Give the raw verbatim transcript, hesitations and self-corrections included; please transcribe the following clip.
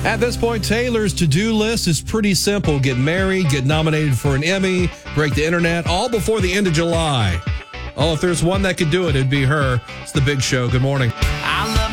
At this point, Taylor's to-do list is pretty simple. Get married, get nominated for an Emmy, break the internet, all before the end of July. Oh, if there's one that could do it, it'd be her. It's The Big Show. Good morning. I love